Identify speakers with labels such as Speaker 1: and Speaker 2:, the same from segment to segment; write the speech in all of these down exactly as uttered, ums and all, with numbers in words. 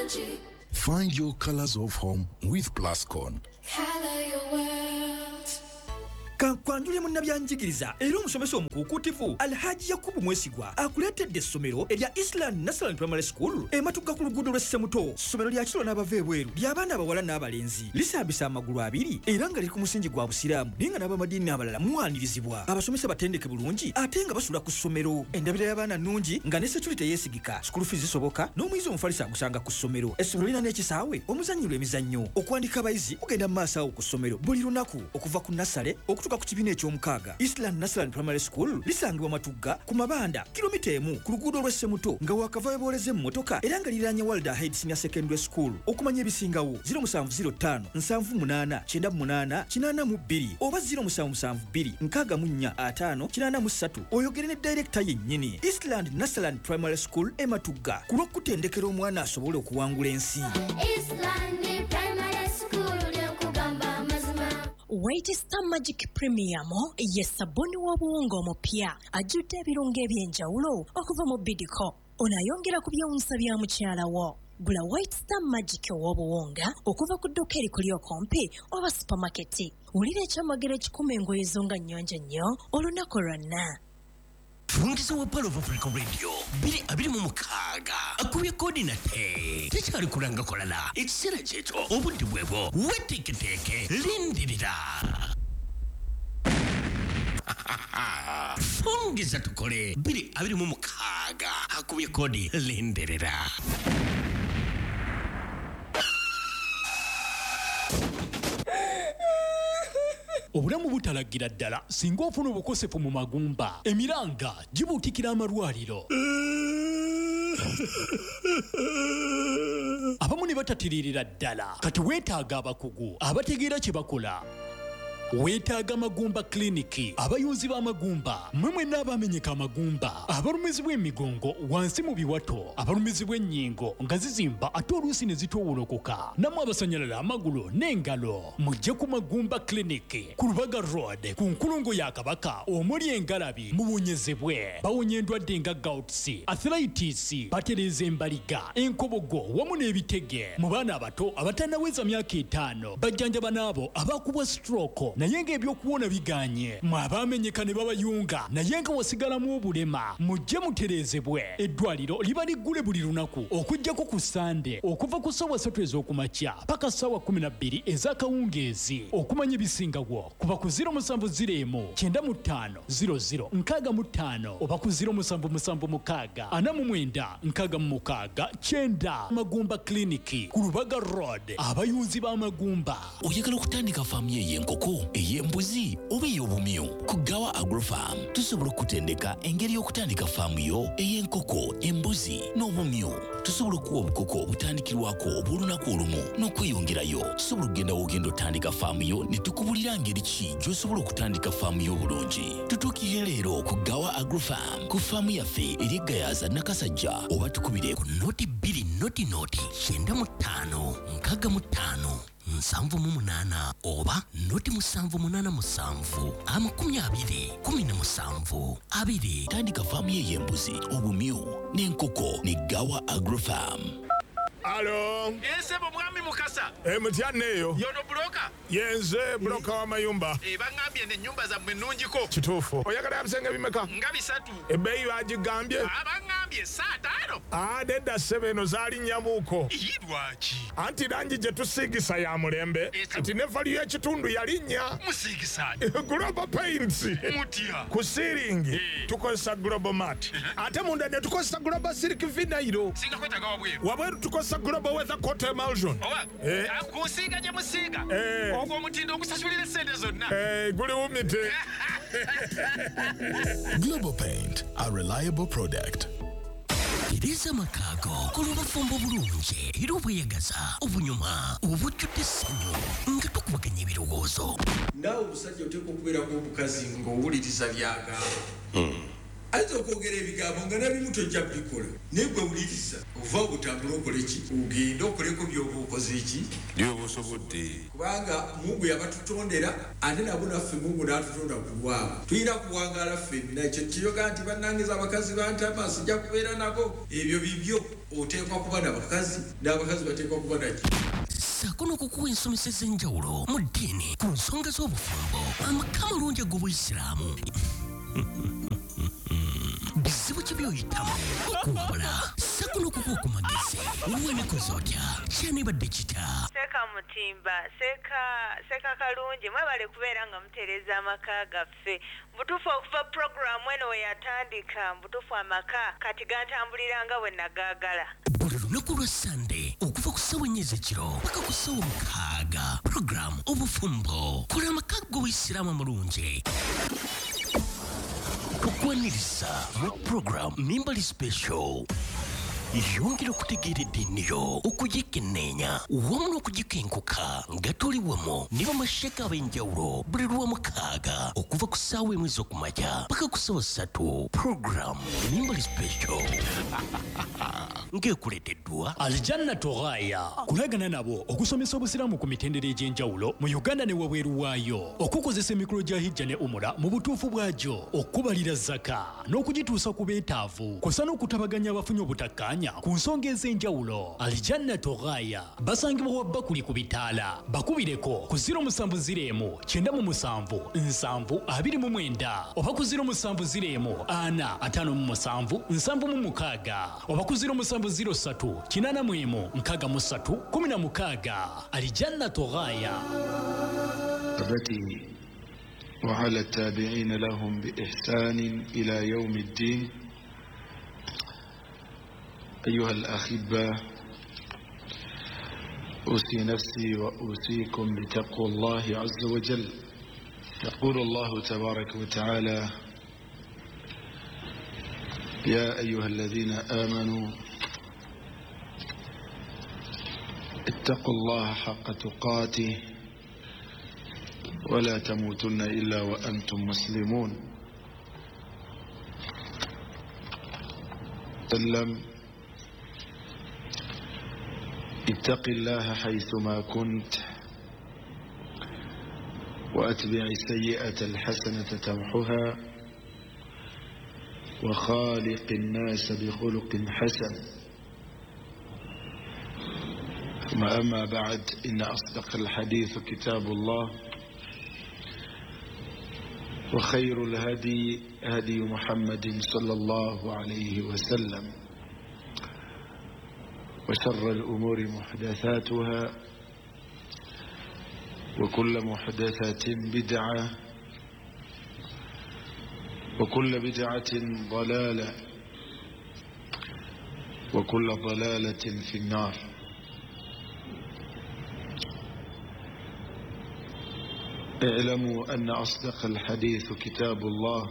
Speaker 1: Magic.
Speaker 2: Find your colors of home with Plascon.
Speaker 1: Color your world.
Speaker 3: Kankwanjule munnabyanjigiriza era omusomesa omukuukutivu Alhaji Yakubu Mwesigwa akuleetedde essomero erya Island National Primary School ematuka ku luguudo lw'e Ssemuto. Ssomero lya kiro n'abava ebweru ly'abaana abawala n'abalenzi lisambisa amagulu abiri era nga liri ku musingi gwa busiraamu naye nga n'abamadiini abalala muwanirizibwa. Abasomesa batendeke bulungi ate nga basula ku ssomero. Endabira y'abaana nnungi nga ne security yeesigika. School fees zisoboka n'omuyizi omufalisa agusanga ku ssomero. Essomero lirina n'ekisaawe omuzannyirwa emizannyo. Okuwandika abayizi kugenda mu maaso awo ku ssomero buli lunaku okuva ku nasale okutuuka ku kibiina eky'omukaaga. Eastland National Primary School lisangibwa Matugga ku Mabanda kilomita emu ku luguudo lw'e Ssemuto nga wakava booleze mu motoka era nga liranye Walda Head Senior Secondary School. Okumanya ebisingawo zero seven zero five nsanvu munaana kyenda munaana kinaana mu bbiri oba zero seven seven two nkaaga mu nnya ataano kinaana mu ssatu oyogere ne director yennyini. Eastland National Primary School e Matugga ku lw'okutendekera omwana asobole okuwangula ensi.
Speaker 1: Eastland Primary School lyokugamba amazima.
Speaker 4: White Star Magic Premium ye sabuni w'obuwunga omupya ajjudde ebirungo eby'enjawulo okuva mu Bidco. Onayongera ku byewunsa bya mukyala wo. Gula White Star Magic w'obuwunga okuva ku dduka erikuli okumpi oba supermarket. Wulira ekyamagero ekikuma engoye zo nga nnyonjo nnyo olunaku lwonna.
Speaker 5: Fungizo wa Palo of Africa Radio biri abiri mu mukaaga akubye coordinate tekyali kulanga kolala ekiseera kyekyo obudde bwebwo weteeketeke lindirira fungiza tukole biri abiri mu mukaaga akubye kodi lindirira.
Speaker 6: Obulamu butalagira ddala singa ofuna obukosefu mu magumba emiranga gibuutikira amalwaliro. Abamu ne batatiririra ddala kati weetaaga abakugu abategeera kye bakola. Weetaaga Magumba Kliniki abayuzi b'amagumba mmwe mwenna abamenyeka amagumba abalumizibwa emigongo wansi mu biwato abalumizibwa ennyingo nga zizimba ate oluusi ne zitoowolokoka namwe abasanyalala amagulu n'engalo mujje ku Magumba Kliniki ku Lubaga Road ku nkulungo ya Kabaka omuli engalabi muwonyezebwe bawonya endwadde nga gouts, arthritis, batereeza embaliga, enkobogo wamu n'ebitege mu baana abato abatannaweza myaka etaano bajjanjaba n'abo abakubwa stroke naye ng'ebyokuwona biganye mwe abamenyeka ne babayunga naye nga wasigalamu obulema mujje mutereezebwe. Eddwaliro liba liggule buli lunaku okuggyako ku Sande okuva ku ssaawa ssatu ez'okumakya paka ssaawa kumi na bbiri ez'akawungeezi. Okumanya ebisingawo kuba ku zero seven zero one nine mu ttaano zero zero nkaaga mu ttaano oba ku zero seven seven mukaaga ana mu mwenda nkaaga mu mukaaga kyenda. Magumba Kliniki ku Lubaga Road abayunzi b'amagumba.
Speaker 5: Oyagala okutandika faamu y'enkoko ey'embuzi oba ey'obumyu ku Gawa Agrofarm tusobola okutendeka engeri y'okutandika faamu yo ey'enkoko, embuzi n'obumyu. Tusobola okuwa obukoko obutandikirwako obw'olunaku olumu n'okweyongerayo. Tusobola okugenda w'ogenda otandika faamu yo ne tukubulira ngeri ki gy'osobola okutandika faamu yo obulungi. Tutuukire leero ku Gawa Agrofarm ku faamu yaffe eri Gayaza Nakasajja oba tukubire ku noti bbiri noti noti kyenda mu ttaano nkaaga mu ttaano nsanvu mu munaana oba noti musanvu munaana musanvu amakumi abiri kumi na musanvu abiri. Tandika faamu y'embuzi, obumyu n'enkoko ne Gawa Agrofarm.
Speaker 7: Alo.
Speaker 8: Ese mwami Mukasa.
Speaker 7: E mtyane eyo.
Speaker 8: Yono bloka.
Speaker 7: Yenze bloka wa mayumba.
Speaker 8: E bangambye ne nyumba za mwenunjiko.
Speaker 7: Kituufu. Oyagala yabisenge bimeka?
Speaker 8: Nga bisatu.
Speaker 7: Ebbeeyi bagigambye?
Speaker 8: Abangambye saa taano.
Speaker 7: Ah, nedda ssebo eno zaali nnyamuuko.
Speaker 8: Lwaki?
Speaker 7: Anti langi gye tusiigisa ya mulembe. Kati ne valiyo ekitundu yali nnya.
Speaker 8: Musiigisaani?
Speaker 7: Global Paints.
Speaker 8: Mutya?
Speaker 7: Ku siiringi tukozesa Global Mat. Ate munda ne tukozesa Global Silk Vinyl.
Speaker 8: Singa kwetaaga wabweru.
Speaker 7: Wabweru tukozesa Global Weather Coat Emulsion.
Speaker 8: Owa?
Speaker 7: Eh.
Speaker 8: Kusiiga gye musiiga?
Speaker 7: Eh.
Speaker 8: Ogwo omutindo ogusasulira sente zonna?
Speaker 7: Eh, guli wumite.
Speaker 2: Global Paint, a reliable product.
Speaker 5: Tereza Makago kulubafumbo bulungi era obweyagaza obunyuma obujjudde essanyu nga tukubaganya ebirowoozo.
Speaker 3: Ndawo omusajja oteeka okubeerako obukazi ng'owuliriza byagamba.
Speaker 9: ayinza okwogera ebigambo nga nabimu tojja bikola naye gwe wuliriza ova ogutambula okole ki ogenda okoleko byoba okoze eki
Speaker 10: byoba osobodde
Speaker 9: kubanga mungu yabatutondera ate nabo naffe mungu n'atutonda ku lwabo tulina kuwangaala ffenna ekyo kiyoga nti bannangiza abakazi bantama sijja kubeera nabo ebyo bibyo oteekwa kuba n'abakazi n'abakazi bateekwa kuba naki
Speaker 5: ssaako n'okukuwa ensomesa ez'enjawulo mu ddiini ku nsonga z'obufumbo amaka malungi ag'obuyisiraamu bizibu ki by'oyitamu okuwabula ssaako n'okukuwa ku magezi wenekoze otya kyanibadde kita
Speaker 11: seeka mutimba seeka seeka kalungi mwebale kubeera nga mutereeza amaka gaffe mbutuufu okuva puroguramu eno we yatandika mbutuufu amaka kati gantambulira nga bwe nagaagala
Speaker 5: buli lunaku lwa sande okuva ku ssawa ennya ez'ekiro paka ku ssawa mukaaga puroguramu obufumbo kola amaka g'obuyisiraamu amulungi tukwaniriza mu puroguramu mimbali special yongera okutegeera eddiini yo okugikenneenya wamu n'okugikenkuka nga tuli wamu ne bamasheka ab'enjawulo buli lwa mukaaga okuva ku ssaawa emu ez'okumakya paka ku ssaawa ssatu puroguramu mimbali special ng'ekuleeteddwa
Speaker 6: aljanna toghaya kulagana nabo okusomesa obusiraamu ku mitendera egy'enjawulo mu uganda ne wabweru waayo okukozesa emikolo gya hijja ne umura mu butuufu bwagyo okubalira zaka n'okugituusa ku beetaavu kusa n'okutabaganya abafunye obutakkaanya ku nsonga ez'enjawulo aljanna toghaya basangibwa wa bakuli ku bitaala bakubireko ku ziro musanvu ziro emu kyenda mu musanvu nsanvu abiri mu mwenda oba ku ziro musanvu ziro emu ana ataano mu musanvu nsanvu mu mukaaga oba ku ziro musanvu ziro ssatu kinaana mu emu nkaaga mu ssatu kumi na mukaaga aljanna toghaya
Speaker 12: التي وعلى التابعين لهم بإحسان إلى يوم الدين أيها الأحبة أوصي نفسي وأوصيكم بتقوى الله عز وجل يقول الله تبارك وتعالى يا أيها الذين آمنوا اتقوا الله حق تقاته ولا تموتن إلا وأنتم مسلمون سلم اتق الله حيثما كنت وأتبع السيئة الحسنة تمحها وخالق الناس بخلق حسن ثم أما بعد إن أصدق الحديث كتاب الله وخير الهدي هدي محمد صلى الله عليه وسلم وشر الأمور محدثاتها وكل محدثة بدعة وكل بدعة ضلالة وكل ضلالة في النار اعلموا أن أصدق الحديث كتاب الله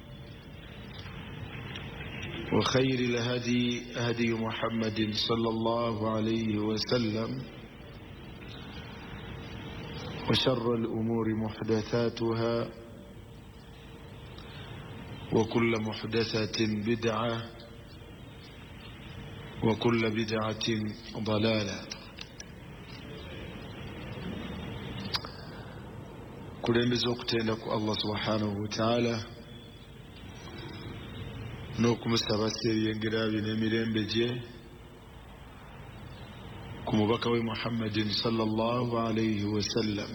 Speaker 12: وخير الهدي هدي محمد صلى الله عليه وسلم وشر الأمور محدثاتها وكل محدثة بدعة وكل بدعة ضلالة kulembeza okutenda ku Allah subhanahu wa ta'ala n'okumusaba sebyengera bye n'emirembe gye ku mubaka we Muhammadin sallallahu alayhi wa sallam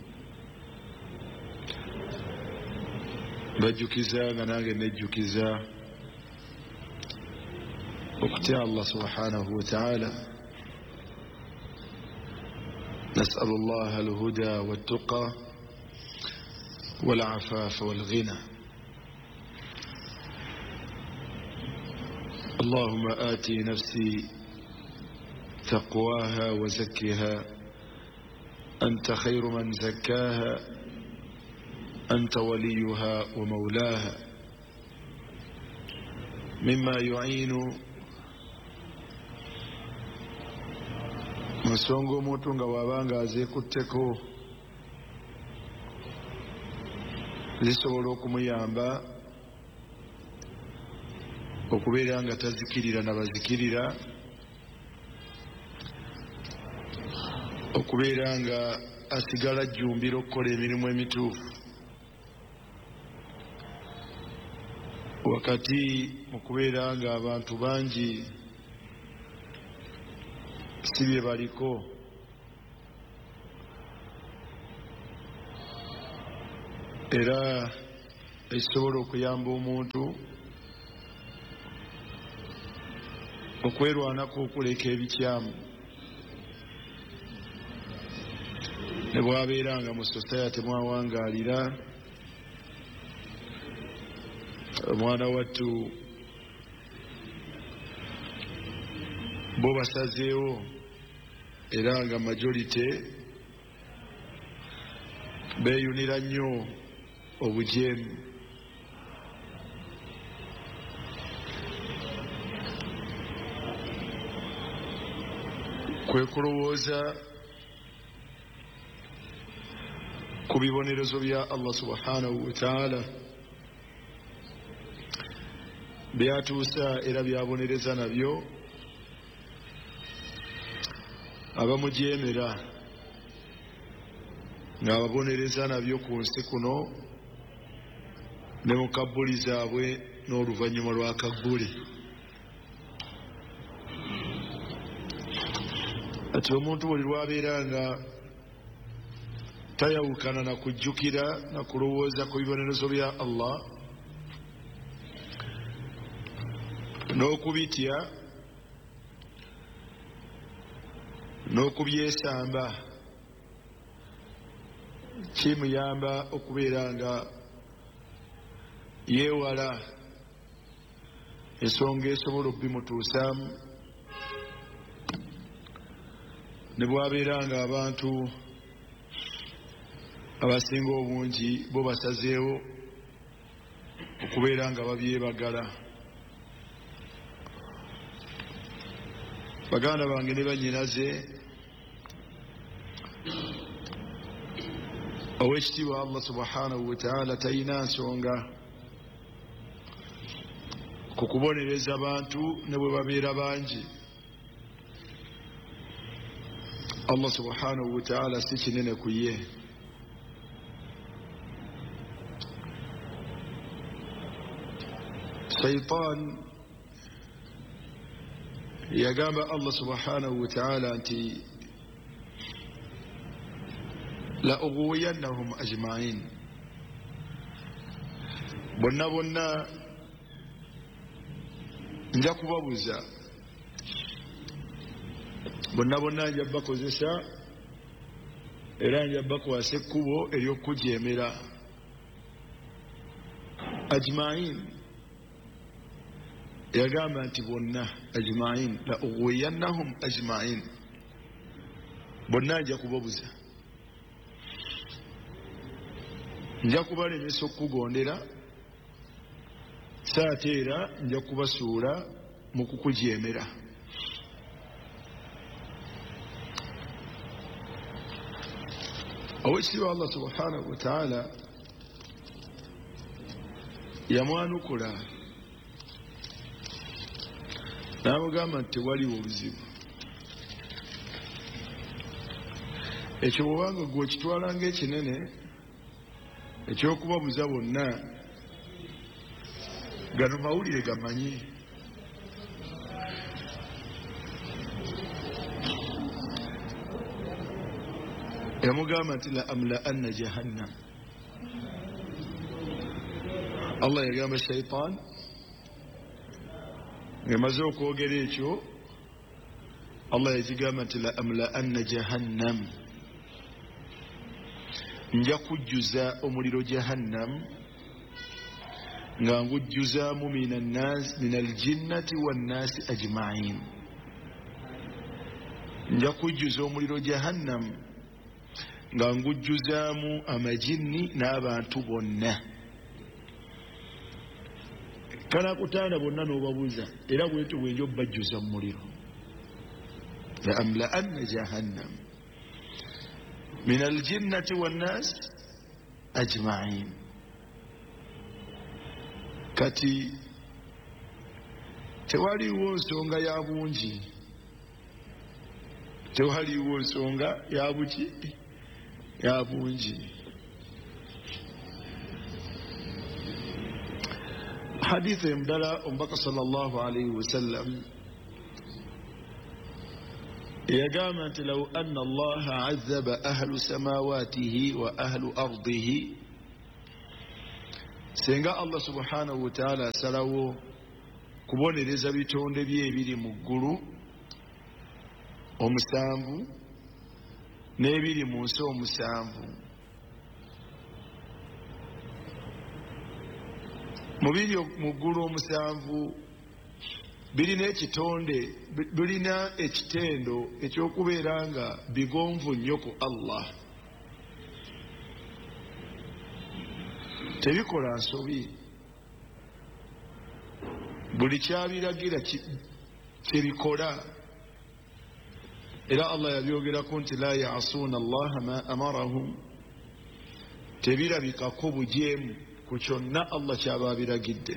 Speaker 12: bajjukiza nga nange nejjukiza okutya Allah subhanahu wa ta'ala نسأل الله الهدى والتقى والعفاف والغنى اللهم آتي نفسي تقواها وزكها أنت خير من زكاها أنت وليها ومولاها مما يعين مسونغو موتونغا وابانغا زيكوتكو zisobola okumuyamba okubeera nga tazikirira nabazikirira, okubeera nga asigala ajjumbira okukola emirimu emituufu wakati mu kubeera nga abantu bangi si bye baliko, era ekisobola okuyamba omuntu okwerwanako okuleka ebikyamu ne bwabeera nga mu society mwawangaalira omwana wattu bo basazeewo era nga majority beeyunira nnyo obujeemu. Kwe kulowooza ku bibonerezo bya Allah subhanahu wa ta'ala byatuusa era byabonereza nabyo abamujeemera ng'ababonereza nabyo ku nsi kuno ne mu kabbuli zaabwe n'oluvannyuma lwa kabbuli. Ati omuntu buli lwabeera nga tayawukana na kujjukira na kulowooza ku bibonerezo bya Allah n'okubitya n'okubyesamba, kimuyamba okubeera nga yeewala ensonga esobola okubimutuusaamu ne bwabeera nga abantu abasinga obungi bo basazeewo okubeera nga babyebagala. Baganda bange ne bannyinaze, ow'ekitiibwa Allah subhanahu wa ta'ala talina nsonga ku kubonereza abantu ne bwe babeera bangi. Allah subhanahu wa ta'ala si kinene ku ye. Shaitan yagamba Allah subhanahu wa ta'ala nti la ughwiyannahum ajma'in, bonna bonna nja kubabuza, bonna bonna nja bakozesa era nja bakwasa ekkubo ery'okujeemera. Ajma'in yagamba nti bonna, ajma'in la ughwiyannahum ajma'in, bonna nja kubabuza, nja kubalemesa okukugondera, saate era nja kubasuula mu kukujeemera. Owekitiibwa Allah subhanahu wa ta'ala yamwanukula n'amugamba nti tewaliwo obuzibu. Ekyo bwobanga gwe okitwala ng'ekinene ekyokubabuza bonna, gano mawulire gamanyi. Yamugamba nti la amla anna jahannam. Allah yagamba shaitan ng'emaze okwogera ekyo, Allah yakigamba nti la amla anna jahannam, nja kujjuza omuliro jahannam nga ngujjuzaamu min aljinnati wannaasi ajma'in, nja kujjuza omuliro jahannam nga ngujjuzaamu amajinni n'abantu bonna. Kana kutanda bonna n'obabuuza era bwetyo bwenja obbajjuza mu muliro. La amla anna jahannam min aljinnati wannaas ajma'in. Kati tewaliwo nsonga ya bungi, tewaliwo nsonga ya buki ya bungi. حديث مدلا أمبك صلى الله عليه وسلم يقامت لو أن الله عذب أهل سماواته وأهل أرضه سينغا الله سبحانه وتعالى سلو كبوني رزبتون بيه بيري مقلو ومسامبو نبيري موسى ومسامبو mubiri mugulu omusanvu birina ekitonde birina ekitendo ekyokubeera nga bigonvu nnyo ku Allah, tebikola nsobi, buli kyabiragira kyebikola. Era Allah yabyogerako nti la ya'suuna Allaha ma amarahum, tebirabikako bujeemu ku kyonna Allah kyaba biragidde.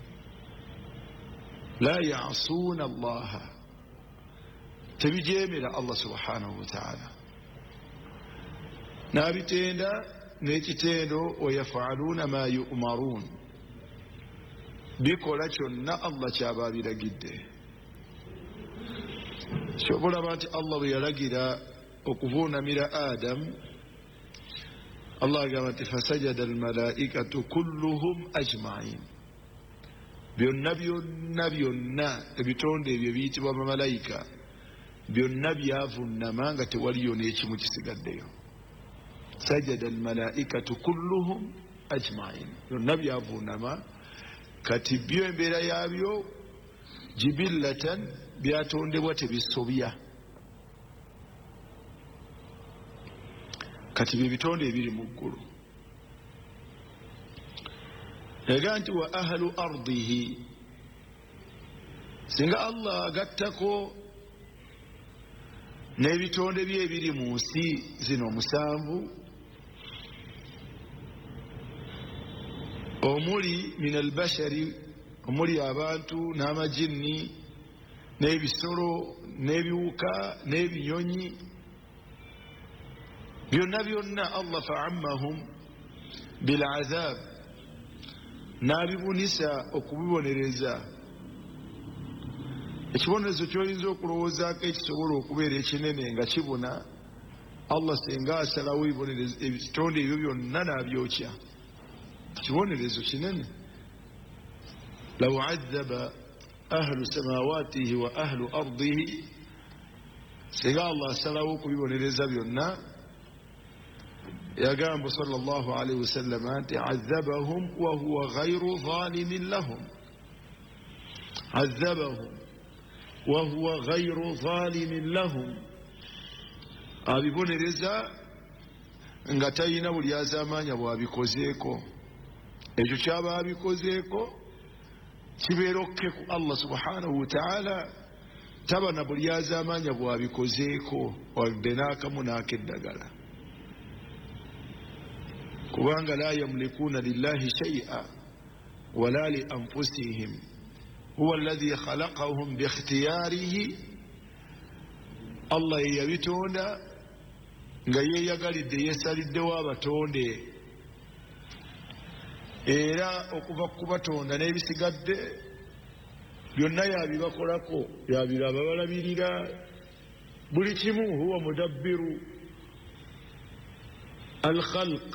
Speaker 12: La ya'suuna Allaha, tebijeemera Allah subhanahu wa ta'ala. N'abitenda n'ekitendo wa yaf'aluuna ma yu'maruun, bikola kyonna Allah kyaba biragidde. Kyobulaba nti Allah bwe yalagira okuvuunamira Adamu, Allah agamba nti fasajada almalaikatu kulluhum ajmain, byonna byonna byonna ebitonde ebyo biyitibwa bamalayika byonna byavunnama nga tewaliyo n'ekimu kisigaddeyo. Sajada almalaikatu kulluhum ajmain, byonna byavunnama. Kati byo embeera yabyo jibillatan, byatondebwa tebisobya. Kati bye bitonde ebiri mu ggulu. Yaga nti wa ahlu ardihi, singa Allah agattako n'ebitonde bye ebiri mu nsi zino musanvu, omuli min albashari, omuli abantu n'amajinni n'ebisolo n'ebiwuka n'ebinyonyi, byonna byonna Allah fa'ammahum bil'azab, n'abibunisa okubibonereza. Ekibonerezo ky'oyinza okulowoozaako ekisobola okubeera ekinene nga kibuna, Allah senga asalawo ebitonde ebyo byonna n'abyokya, kibonerezo kinene. law azzaba ahlu samawatihi wa ahlu ardihi, senga Allah asalawo okubibonereza byonna, yagamba sallallahu alayhi wasallam anti azabahum wa huwa ghayru zalimin lahum, azabahum wa huwa ghayru zalimin lahum, abibonereza nga talina buli azamanya bwabikozeeko. Ekyo kyaba abikozeeko kibeera okke ku Allah subhanahu wa ta'ala, taba na buli azamanya bwabikozeeko wadde n'akamu n'akeddagala. Kubanga la yamlikuuna lillahi shay'a wala li anfusihim huwa alladhi khalaqahum bi ikhtiyarihi, Allah ye yabitonda nga yeeyagalidde yeesaliddewo abatonde, era okuva kubatonda n'ebisigadde byonna yabibakolako, yabiraba balabirira buli kimu. Huwa mudabbiru al-khalq,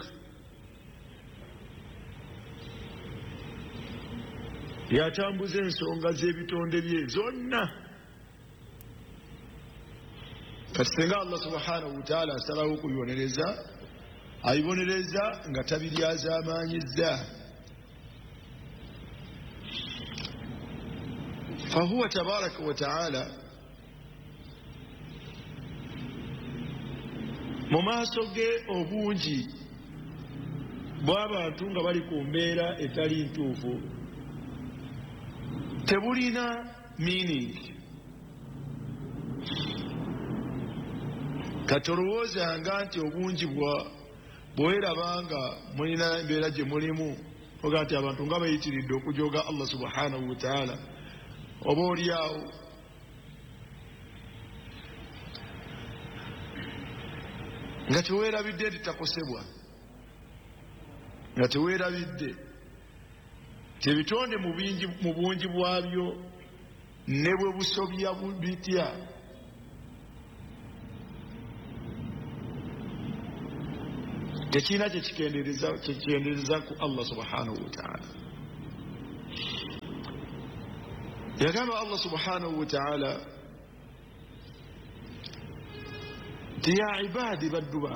Speaker 12: yatambuza ensonga z'ebitonde bye zonna. Kati senga Allah subhanahu wa ta'ala asalawo okubibonereza, abibonereza nga tabiryazamanyizza. fahuwa tabaraka wa ta'ala mu maaso ge obungi bw'abantu nga bali ku mbeera etali ntuufu tebulina meaning. Kati olowoozanga nti obungi bwerabanga mulina embeera gye mulimu oga nti abantu nga bayitiridde okujooga Allah subhanahu wa ta'ala, oba oliawo nga teweerabidde nti takosebwa, nga teweerabidde tebitonde mu bungi bwabyo ne bwe busobya bitya tekirina kyekikendereza ku Allah subhanahu wa ta'ala. yagamba Allah subhanahu wa ta'ala ti ya ibadi baddu